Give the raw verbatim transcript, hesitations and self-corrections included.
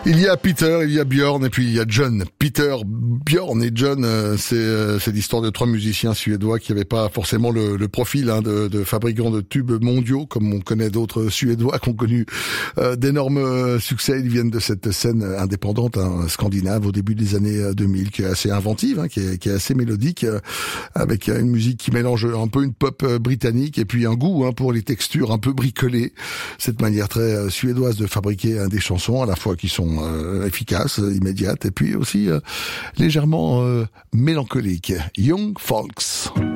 Il y a Peter, il y a Björn et puis il y a John. Peter, Björn et John, euh, c'est euh, c'est l'histoire de trois musiciens suédois qui n'avaient pas forcément le, le profil hein, de, de fabricants de tubes mondiaux, comme on connaît d'autres Suédois qui ont connu euh, d'énormes succès. Ils viennent de cette scène indépendante hein, scandinave au début des années deux mille, qui est assez inventive, hein, qui, est, qui est assez mélodique, euh, avec une musique qui mélange un peu une pop britannique et puis un goût hein, pour les textures un peu bricolées. Cette manière très euh, suédoise de fabriquer hein, des chansons à la fois qui sont Euh, efficace, euh, immédiate et puis aussi euh, légèrement euh, mélancolique. Young Folks.